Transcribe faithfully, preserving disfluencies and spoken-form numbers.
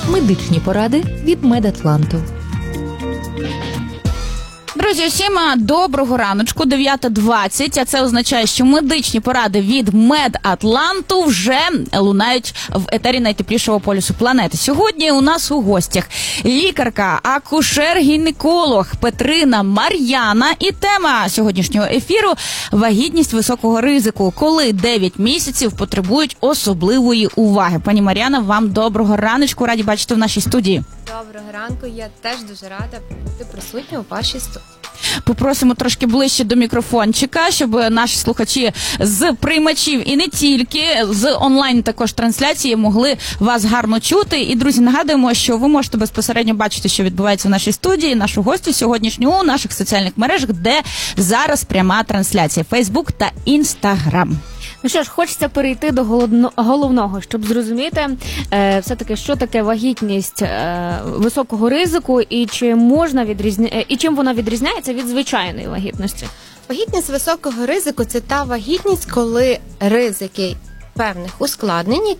Медичні поради від Медатланту. Друзі, всім доброго раночку, дев'ята двадцять, а це означає, що медичні поради від Медатланту вже лунають в етері найтеплішого полюсу планети. Сьогодні у нас у гостях лікарка, акушер-гінеколог Петрина Мар'яна і тема сьогоднішнього ефіру – вагітність високого ризику, коли дев'ять місяців потребують особливої уваги. Пані Мар'яна, вам доброго раночку, раді бачити в нашій студії. Доброго ранку, я теж дуже рада бути присутня у вашій студії. Попросимо трошки ближче до мікрофончика, щоб наші слухачі з приймачів і не тільки, з онлайн також трансляції могли вас гарно чути. І, друзі, нагадуємо, що ви можете безпосередньо бачити, що відбувається в нашій студії, нашу гостю сьогоднішню у наших соціальних мережах, де зараз пряма трансляція – Фейсбук та Інстаграм. Ну що ж, хочеться перейти до головного, щоб зрозуміти е, все-таки, що таке вагітність е, високого ризику і чи можна відрізня... і чим вона відрізняється від звичайної вагітності. Вагітність високого ризику – це та вагітність, коли ризики певних ускладнень,